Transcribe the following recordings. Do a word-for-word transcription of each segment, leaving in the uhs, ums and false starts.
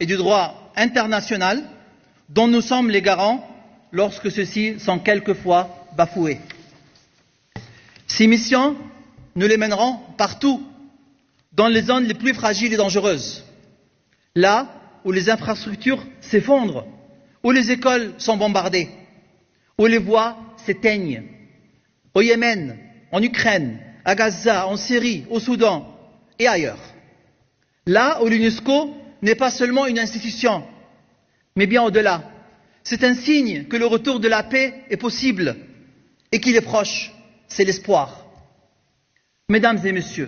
et du droit international dont nous sommes les garants lorsque ceux-ci sont quelquefois bafoués. Ces missions, nous les mènerons partout, dans les zones les plus fragiles et dangereuses, là où les infrastructures s'effondrent, où les écoles sont bombardées, où les voies s'éteignent, au Yémen, en Ukraine, à Gaza, en Syrie, au Soudan et ailleurs. Là où l'UNESCO n'est pas seulement une institution, mais bien au-delà. C'est un signe que le retour de la paix est possible et qu'il est proche. C'est l'espoir. Mesdames et messieurs,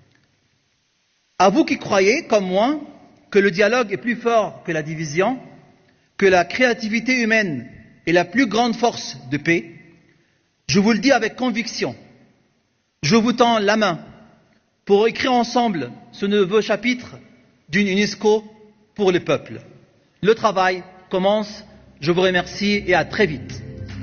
à vous qui croyez, comme moi, que le dialogue est plus fort que la division, que la créativité humaine est la plus grande force de paix, je vous le dis avec conviction. Je vous tends la main pour écrire ensemble ce nouveau chapitre d'une UNESCO pour le peuple. Le travail commence. Je vous remercie et à très vite.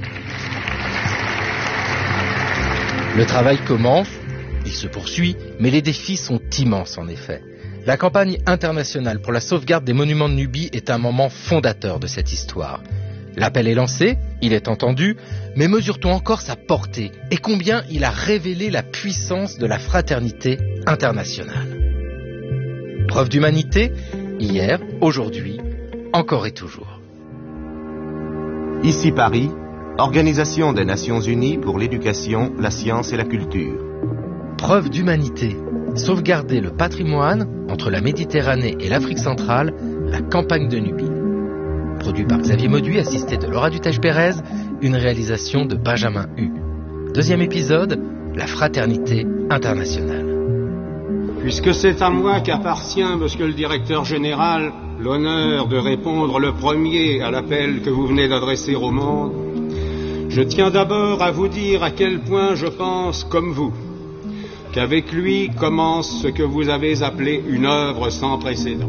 Le travail commence, il se poursuit, mais les défis sont immenses en effet. La campagne internationale pour la sauvegarde des monuments de Nubie est un moment fondateur de cette histoire. L'appel est lancé, il est entendu, mais mesure-t-on encore sa portée et combien il a révélé la puissance de la fraternité internationale. Preuve d'humanité, hier, aujourd'hui, encore et toujours. Ici Paris, Organisation des Nations Unies pour l'éducation, la science et la culture. Preuve d'humanité, sauvegarder le patrimoine entre la Méditerranée et l'Afrique centrale, la campagne de Nubie. Produit par Xavier Mauduit, assisté de Laura Dutèche-Pérez, une réalisation de Benjamin Hu. Deuxième épisode, la fraternité internationale. Puisque c'est à moi qu'appartient, monsieur le directeur général, l'honneur de répondre le premier à l'appel que vous venez d'adresser au monde, je tiens d'abord à vous dire à quel point je pense comme vous, qu'avec lui commence ce que vous avez appelé une œuvre sans précédent.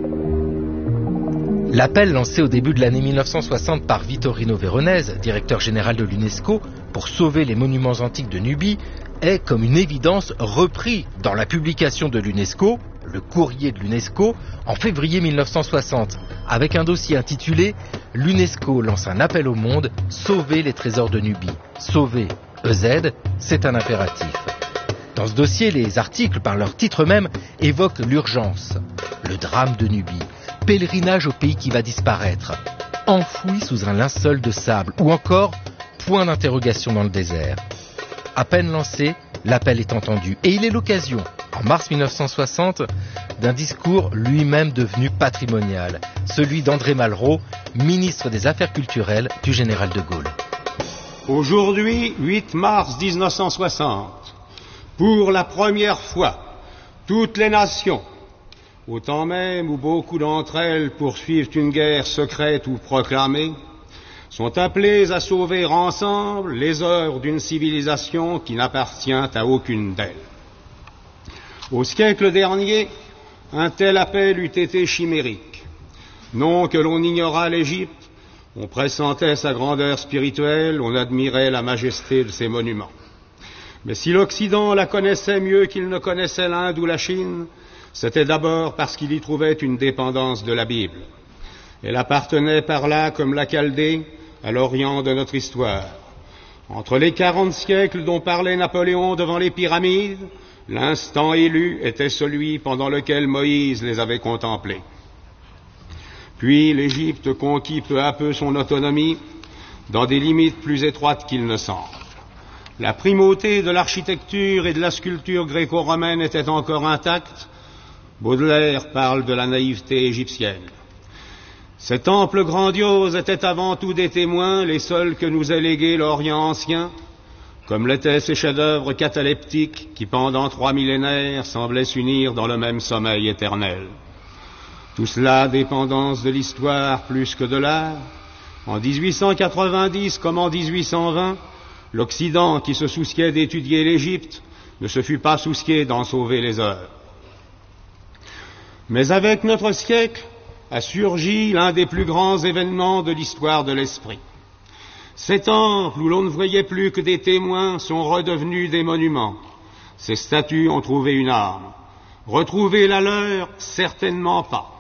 L'appel lancé au début de l'année mille neuf cent soixante par Vittorino Veronese, directeur général de l'UNESCO, pour sauver les monuments antiques de Nubie, est comme une évidence repris dans la publication de l'UNESCO, le courrier de l'UNESCO, en février mille neuf cent soixante, avec un dossier intitulé « L'UNESCO lance un appel au monde, sauver les trésors de Nubie ». Sauver, E Z, c'est un impératif. Dans ce dossier, les articles, par leur titre même, évoquent l'urgence, le drame de Nubie, pèlerinage au pays qui va disparaître, enfoui sous un linceul de sable, ou encore point d'interrogation dans le désert. À peine lancé, l'appel est entendu, et il est l'occasion, en mars mille neuf cent soixante, d'un discours lui-même devenu patrimonial, celui d'André Malraux, ministre des Affaires culturelles du général de Gaulle. Aujourd'hui, huit mars mille neuf cent soixante, pour la première fois, toutes les nations, au temps même où beaucoup d'entre elles poursuivent une guerre secrète ou proclamée, sont appelées à sauver ensemble les œuvres d'une civilisation qui n'appartient à aucune d'elles. Au siècle dernier, un tel appel eût été chimérique. Non que l'on ignorât l'Égypte, on pressentait sa grandeur spirituelle, on admirait la majesté de ses monuments. Mais si l'Occident la connaissait mieux qu'il ne connaissait l'Inde ou la Chine, c'était d'abord parce qu'il y trouvait une dépendance de la Bible. Elle appartenait par là, comme la Chaldée, à l'Orient de notre histoire. Entre les quarante siècles dont parlait Napoléon devant les pyramides, l'instant élu était celui pendant lequel Moïse les avait contemplés. Puis l'Égypte conquit peu à peu son autonomie dans des limites plus étroites qu'il ne semble. La primauté de l'architecture et de la sculpture gréco-romaine était encore intacte. Baudelaire parle de la naïveté égyptienne. Ces temples grandioses étaient avant tout des témoins, les seuls que nous ait légués l'Orient ancien, comme l'étaient ces chefs-d'œuvre cataleptiques qui, pendant trois millénaires, semblaient s'unir dans le même sommeil éternel. Tout cela dépendance de l'histoire plus que de l'art. En dix-huit cent quatre-vingt-dix comme en dix-huit cent vingt, l'Occident, qui se souciait d'étudier l'Égypte, ne se fut pas soucié d'en sauver les œuvres. Mais avec notre siècle a surgi l'un des plus grands événements de l'histoire de l'esprit. Ces temples où l'on ne voyait plus que des témoins sont redevenus des monuments. Ces statues ont trouvé une âme. Retrouver la leur, certainement pas.